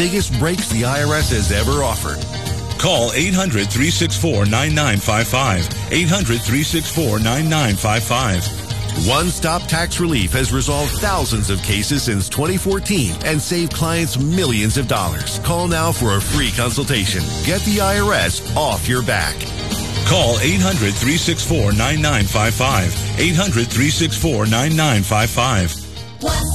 biggest breaks the IRS has ever offered. Call 800-364-9955. 800-364-9955. One-Stop Tax Relief has resolved thousands of cases since 2014 and saved clients millions of dollars. Call now for a free consultation. Get the IRS off your back. Call 800-364-9955. 800-364-9955.